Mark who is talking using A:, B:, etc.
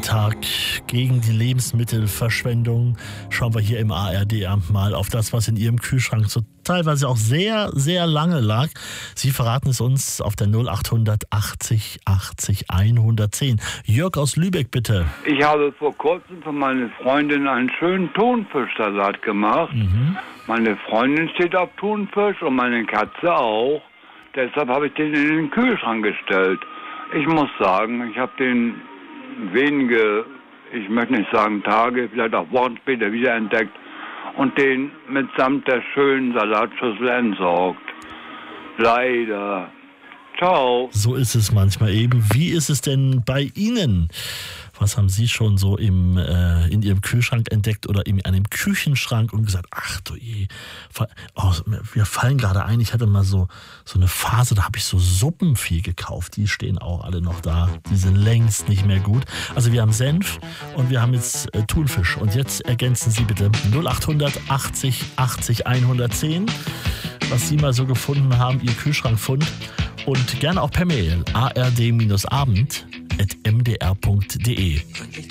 A: Tag gegen die Lebensmittelverschwendung schauen wir hier im ARD-Amt mal auf das, was in Ihrem Kühlschrank so teilweise auch sehr, sehr lange lag. Sie verraten es uns auf der 0800 80 80 110. Jörg aus Lübeck, bitte.
B: Ich habe vor kurzem von meiner Freundin einen schönen Thunfischsalat gemacht. Meine Freundin steht auf Thunfisch und meine Katze auch. Deshalb habe ich den in den Kühlschrank gestellt. Ich muss sagen, ich habe den wenige, ich möchte nicht sagen Tage, vielleicht auch Wochen später wiederentdeckt und den mitsamt der schönen Salatschüssel entsorgt. Leider. Ciao.
A: So ist es manchmal eben. Wie ist es denn bei Ihnen? Was haben Sie schon so in Ihrem Kühlschrank entdeckt oder in einem Küchenschrank und gesagt, ach du je, wir fallen gerade ein, ich hatte mal so eine Phase, da habe ich so Suppenvieh gekauft, die stehen auch alle noch da, die sind längst nicht mehr gut. Also wir haben Senf und wir haben jetzt Thunfisch und jetzt ergänzen Sie bitte 0800 80 80 110, was Sie mal so gefunden haben, Ihr Kühlschrankfund und gerne auch per Mail ard-abend@mdr.de.